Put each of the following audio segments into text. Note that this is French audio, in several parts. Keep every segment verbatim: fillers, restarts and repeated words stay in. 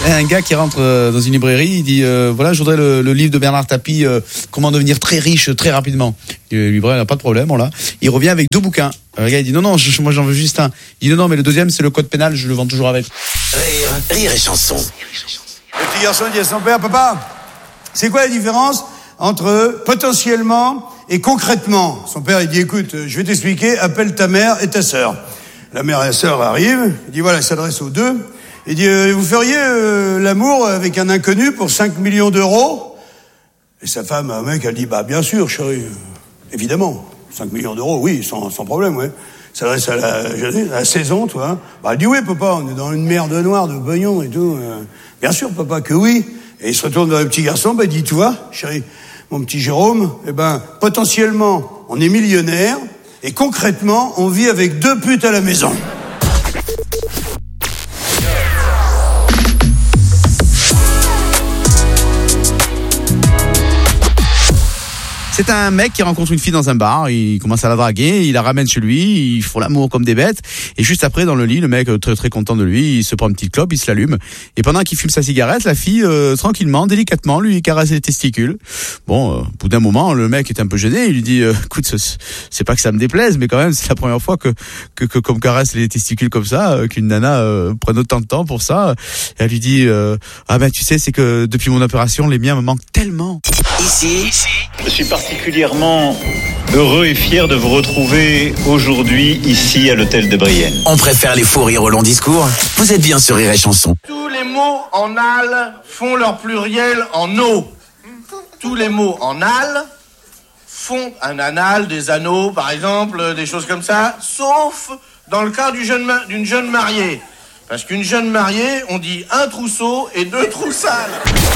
un gars qui rentre dans une librairie, il dit euh, voilà, je voudrais le, le livre de Bernard Tapie, euh, comment devenir très riche très rapidement. Et le libraire n'a pas de problème, on l'a. Il revient avec deux bouquins. Le gars il dit non non, je, moi j'en veux juste un. Il dit non non, mais le deuxième c'est le code pénal, je le vends toujours avec. Rire, rire et chanson. Le petit garçon dit à son père, papa, c'est quoi la différence entre potentiellement et concrètement? Son père il dit écoute, je vais t'expliquer, appelle ta mère et ta sœur. La mère et la sœur arrivent, il dit voilà, il s'adresse aux deux. Il dit, euh, vous feriez euh, l'amour avec un inconnu pour cinq millions d'euros? Et sa femme, un mec, elle dit, bah bien sûr, chérie, euh, évidemment, cinq millions d'euros, oui, sans, sans problème, ouais. Ça s'adresse à la, à la saison, toi. Hein. Bah elle dit, oui, papa, on est dans une merde noire de pognon et tout. Euh, bien sûr, papa, que oui. Et il se retourne vers le petit garçon, bah il dit, tu vois, chérie, mon petit Jérôme, eh ben, potentiellement, on est millionnaire, et concrètement, on vit avec deux putes à la maison. C'est un mec qui rencontre une fille dans un bar, il commence à la draguer, il la ramène chez lui, ils font l'amour comme des bêtes, et juste après dans le lit, le mec très très content de lui, il se prend une petite clope, il se l'allume, et pendant qu'il fume sa cigarette, la fille euh, tranquillement, délicatement, lui caresse les testicules. Bon, euh, au bout d'un moment, le mec est un peu gêné, il lui dit euh, écoute, c'est pas que ça me déplaise, mais quand même c'est la première fois que que, que qu'on me caresse les testicules comme ça, euh, qu'une nana euh, prenne autant de temps pour ça. Et elle lui dit euh, ah ben tu sais, c'est que depuis mon opération, les miens me manquent tellement. Ici, ici, je suis particulièrement heureux et fier de vous retrouver aujourd'hui ici à l'hôtel de Brienne. On préfère les faux rires au long discours. Vous êtes bien sur Rire et Chanson. Tous les mots en al font leur pluriel en o. Tous les mots en al font un anal, des anneaux par exemple, des choses comme ça, sauf dans le cas du jeune ma- d'une jeune mariée. Parce qu'une jeune mariée, on dit un trousseau et deux trous sales.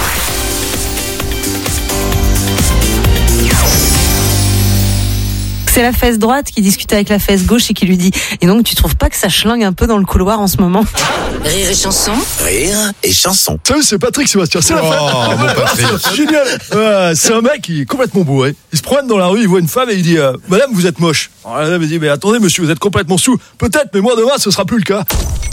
C'est la fesse droite qui discute avec la fesse gauche et qui lui dit « Et donc, tu trouves pas que ça schlingue un peu dans le couloir en ce moment ?» Rire et Chanson. Rire et Chanson. Salut, c'est Patrick Sébastien, c'est la fête. Oh, mon Patrick. C'est génial. Euh, c'est un mec qui est complètement bourré. Il se promène dans la rue, il voit une femme et il dit euh, « Madame, vous êtes moche. » Alors la dame elle dit « Mais attendez, monsieur, vous êtes complètement sous. Peut-être, mais moi demain, ce sera plus le cas. »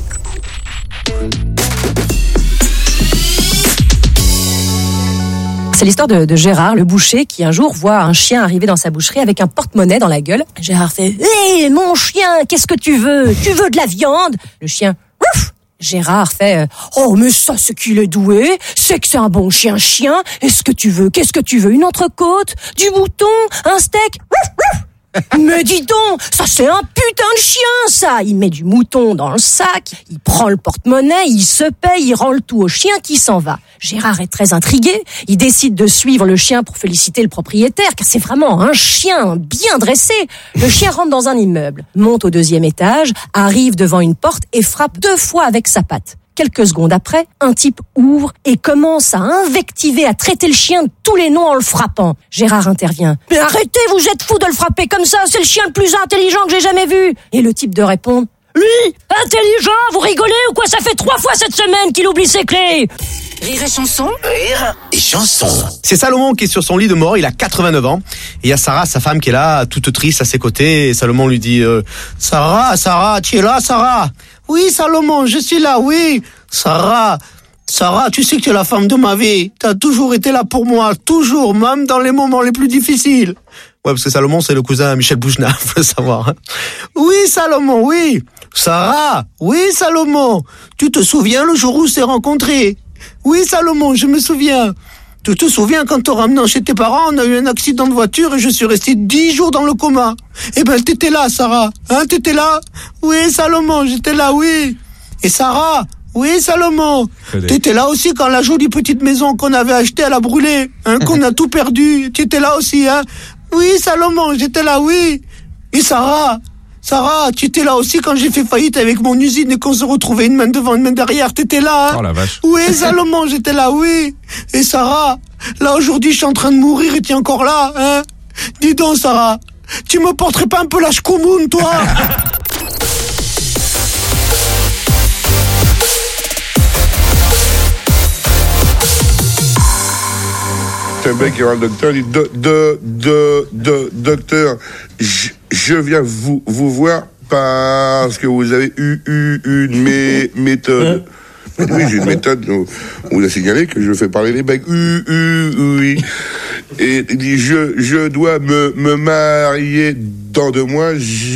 C'est l'histoire de, de Gérard, le boucher, qui un jour voit un chien arriver dans sa boucherie avec un porte-monnaie dans la gueule. Gérard fait « Hé, hey, mon chien, qu'est-ce que tu veux? Tu veux de la viande ?» Le chien « Ouf !» Gérard fait « Oh, mais ça, c'est qu'il est doué. C'est que c'est un bon chien-chien. Est-ce que tu veux? Qu'est-ce que tu veux? Une entrecôte? Du mouton? Un steak? Ouf, ouf !» Mais dis donc, ça c'est un putain de chien, ça. Il met du mouton dans le sac, il prend le porte-monnaie, il se paye, il rend le tout au chien qui s'en va. Gérard est très intrigué, il décide de suivre le chien pour féliciter le propriétaire, car c'est vraiment un chien bien dressé. Le chien rentre dans un immeuble, monte au deuxième étage, arrive devant une porte et frappe deux fois avec sa patte. Quelques secondes après, un type ouvre et commence à invectiver, à traiter le chien de tous les noms en le frappant. Gérard intervient. « Mais arrêtez, vous êtes fous de le frapper comme ça, c'est le chien le plus intelligent que j'ai jamais vu !» Et le type de répondre. « Lui, intelligent, vous rigolez ou quoi? Ça fait trois fois cette semaine qu'il oublie ses clés !» Rire et Chanson. Rire et Chanson. C'est Salomon qui est sur son lit de mort, il a quatre-vingt-neuf ans. Et il y a Sarah, sa femme, qui est là, toute triste à ses côtés. Et Salomon lui dit euh, « Sarah, Sarah, tu es là, Sarah ?»« Oui, Salomon, je suis là, oui. Sarah, Sarah, tu sais que tu es la femme de ma vie. Tu as toujours été là pour moi, toujours, même dans les moments les plus difficiles. » Ouais, parce que Salomon, c'est le cousin Michel Boujna, faut le savoir. Hein. « Oui, Salomon, oui. Sarah, oui, Salomon. Tu te souviens le jour où on s'est rencontrés? Oui, Salomon, je me souviens. Tu te souviens quand t'es ramené chez tes parents, on a eu un accident de voiture et je suis resté dix jours dans le coma. Eh ben, t'étais là, Sarah. Hein, t'étais là? Oui, Salomon, j'étais là, oui. Et Sarah, oui, Salomon, t'étais là aussi quand la jolie petite maison qu'on avait achetée, elle a brûlé, hein, qu'on a tout perdu. T'étais là aussi, hein? Oui, Salomon, j'étais là, oui. Et Sarah, Sarah, tu étais là aussi quand j'ai fait faillite avec mon usine et qu'on se retrouvait une main devant, une main derrière. T'étais là, hein? Oh la vache. Oui, Salomon, j'étais là, oui. Et Sarah, là aujourd'hui, je suis en train de mourir et tu es encore là, hein? Dis donc, Sarah, tu me porterais pas un peu la chkoumoun, toi? C'est un mec qui va le docteur, il dit de, de, de, de, docteur, je, je viens vous, vous voir parce que vous avez eu, eu une mé, méthode. Oui, j'ai une méthode où on vous a signalé que je fais parler les becs. U, u, oui. Et il dit, je, je dois me, me marier dans deux mois.